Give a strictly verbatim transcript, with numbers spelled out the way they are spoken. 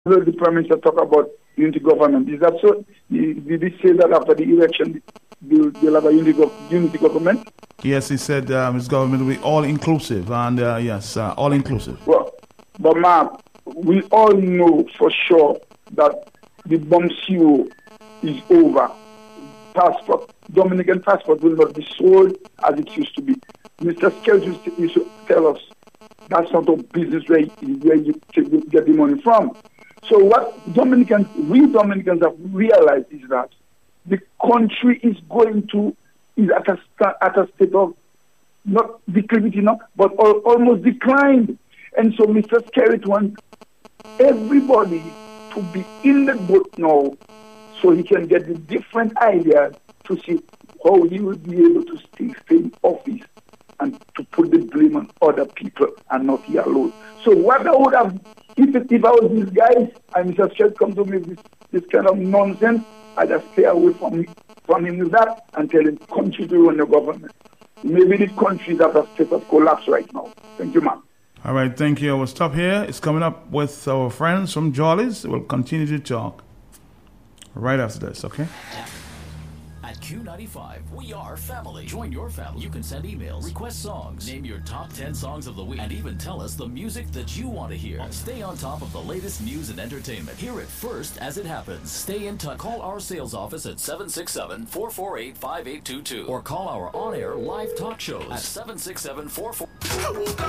heard the Prime Minister talk about unity government. Is that so? Did he say that after the election, they'll, they'll have a unity, gov- unity government? Yes, he said um, his government will be all-inclusive, and uh, yes, uh, all-inclusive. Well, but Mark, we all know for sure that the bomb zero is over. Passport, Dominican passport will not be sold as it used to be. Mister Scales used to, used to tell us that's not a business where, where you get the money from. So what Dominicans, we Dominicans have realized is that the country is going to, is at a, at a state of, not declivity, no, but al- almost declined. And so Mister Skerrit wants everybody to be in the boat now so he can get the different ideas to see how he will be able to stay, stay in office and to put the blame on other people and not he alone. So what I would have, if, it, if I was these guys and Mister Skerrit comes to me with this, this kind of nonsense, I just stay away from, from him with that and tell him, country to run the government. Maybe the country is at a state of collapse right now. Thank you, ma'am. All right, thank you. We'll stop here. It's coming up with our friends from Jollies. We'll continue to talk right after this, okay? At Q ninety-five, we are family. Join your family. You can send emails, request songs, name your top ten songs of the week, and even tell us the music that you want to hear. Stay on top of the latest news and entertainment. Hear it first as it happens. Stay in touch. Call our sales office at seven six seven, four four eight, five eight two two or call our on-air live talk shows at seven six seven, four four...